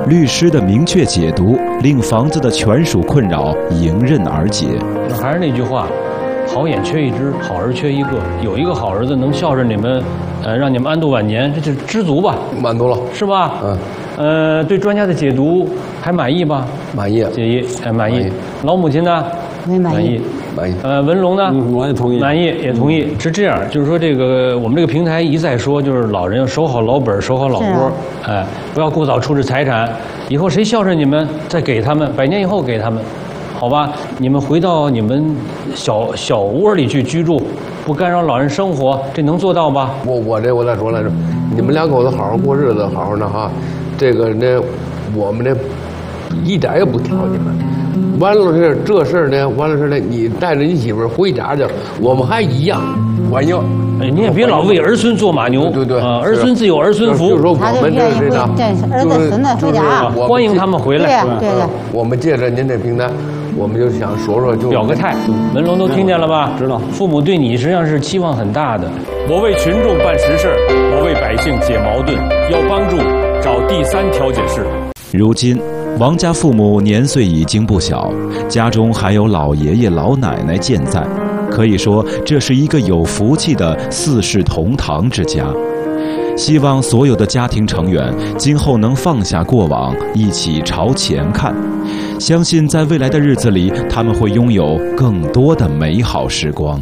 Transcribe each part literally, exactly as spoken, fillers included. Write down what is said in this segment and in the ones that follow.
律师的明确解读令房子的权属困扰迎刃而解。 还是那句话，好眼缺一只，好儿缺一个。有一个好儿子能孝顺你们，呃，让你们安度晚年，这就知足吧， 满足了， 是吧？ 嗯。 呃，对专家的解读还满意吧？ 满意， 解意，哎，满意。老母亲呢？ 没满意。 满意。 呃，文龙呢？ 嗯，我也同意。 满意，也同意。是这样，就是说这个我们这个平台一再说，就是老人要守好老本，守好老窝，哎，不要过早处置财产。以后谁孝顺你们，再给他们，百年以后给他们，好吧？你们回到你们小小窝里去居住，不干扰老人生活，这能做到吧？ 我我这我再说来着，你们两口子好好过日子，好好的哈。这个呢，我们呢一点也不挑你们。完了这这事儿呢，完了事呢，你带着你媳妇儿回家去，我们还一样管用。 哎，你也别老为儿孙做马牛，对对啊，儿孙自有儿孙福。 就是说我们这这个， 对儿子孙子回家， 欢迎他们回来。 对对。 我们借着您这平台，我们就想说说，就表个态。文龙都听见了吧？ 知道。 父母对你实际上是期望很大的。 我为群众办实事，我为百姓解矛盾，要帮助找第三调解室。 如今，王家父母年岁已经不小，家中还有老爷爷老奶奶健在，可以说这是一个有福气的四世同堂之家。希望所有的家庭成员今后能放下过往，一起朝前看。相信在未来的日子里，他们会拥有更多的美好时光。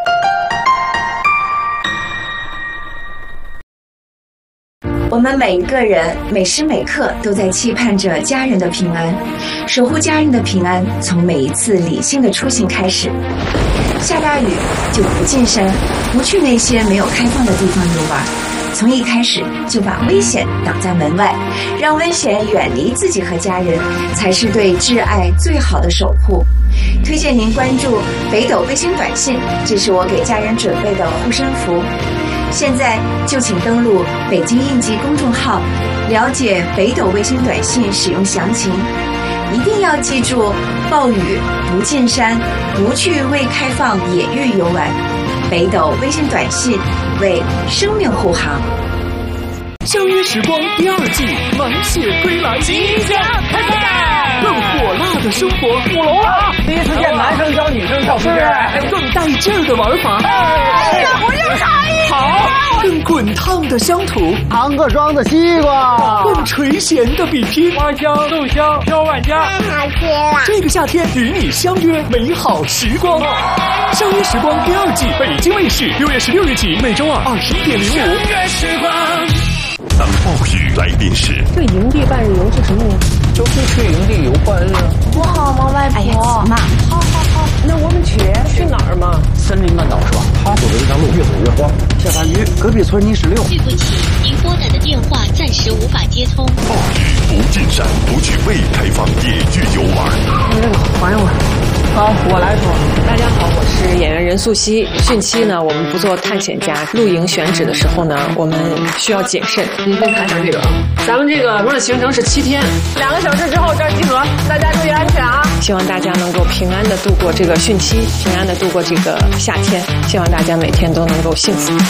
我们每一个人每时每刻都在期盼着家人的平安，守护家人的平安，从每一次理性的出行开始。下大雨就不进山，不去那些没有开放的地方游玩，从一开始就把危险挡在门外，让危险远离自己和家人，才是对挚爱最好的守护。推荐您关注北斗卫星短信，这是我给家人准备的护身符。现在就请登录北京应急公众号，了解北斗卫星短信使用详情。一定要记住，暴雨不进山，不去未开放野域游玩。北斗卫星短信为生命护航。 相约时光第二季满血归来，即将开赛，更火辣的生活，舞龙啊！ 第一次见男生教女生跳舞， 更带劲儿的玩法， 哎，我就差一好，更滚烫的乡土， 堂客庄的西瓜， 更垂涎的比拼， 花香豆香飘万家， 太好吃了！ 这个夏天与你相约美好时光，相约时光第二季，北京卫视六月十六日起，每周二二十一点零五。 相约时光。 当暴雨来临时， 这营地半日游是什么呀？ 就是去营地游半日啊。 不好吗，外婆？ 哎呀，妈，好好好，那我们去去哪儿嘛？ 森林半岛是吧？他走的这条路越走越荒。下大雨，隔壁村泥石榴。 对不起，您拨打的电话暂时无法接通。 暴雨不进山，不去未开放野域游玩。 你这个还我。好，我来说。大家好，我是演员任素汐。汛期呢，我们不做探险家，露营选址的时候呢，我们需要谨慎。您先看一下这个，咱们这个说的行程是七天，两个小时之后这儿集合，大家注意安全啊！希望大家能够平安的度过这个汛期，平安的度过这个夏天，希望大家每天都能够幸福。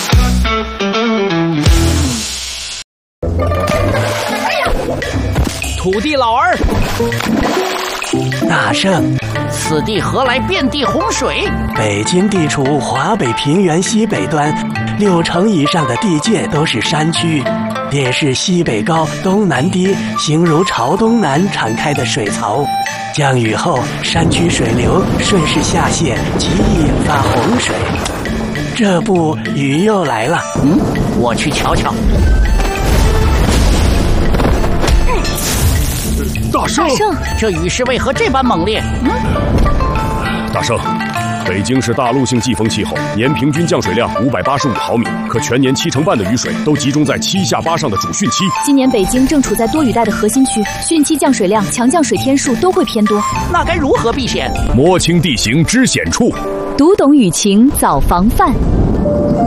土地老儿。 大圣， 此地何来遍地洪水？ 北京地处华北平原西北端，六成以上的地界都是山区，也是西北高东南低，形如朝东南敞开的水槽。降雨后，山区水流顺势下泄，极易引发洪水。这不，雨又来了。 嗯，我去瞧瞧。 大圣， 这雨势为何这般猛烈？嗯， 大圣，北京是大陆性季风气候，年平均降水量五百八十五毫米，可全年七成半的雨水都集中在七下八上的主汛期。 今年北京正处在多雨带的核心区，汛期降水量、强降水天数都会偏多。 那该如何避险？ 摸清地形知险处， 读懂雨情早防范。